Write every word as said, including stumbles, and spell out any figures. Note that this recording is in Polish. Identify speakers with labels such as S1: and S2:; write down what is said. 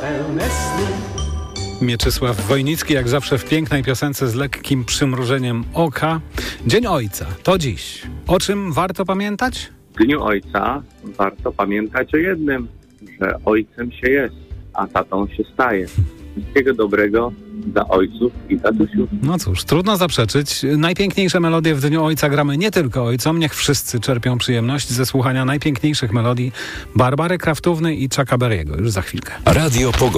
S1: pełne snu.
S2: Mieczysław Wojnicki, jak zawsze w pięknej piosence z lekkim przymrużeniem oka. Dzień Ojca, to dziś. O czym warto pamiętać?
S3: W Dniu Ojca warto pamiętać o jednym, że ojcem się jest, a tatą się staje. Wszystkiego dobrego dla ojców i tatusiów.
S2: No cóż, trudno zaprzeczyć. Najpiękniejsze melodie w Dniu Ojca gramy nie tylko ojcom. Niech wszyscy czerpią przyjemność ze słuchania najpiękniejszych melodii Barbary Kraftówny i Chucka Berry'ego. Już za chwilkę.
S4: Radio Pogoda.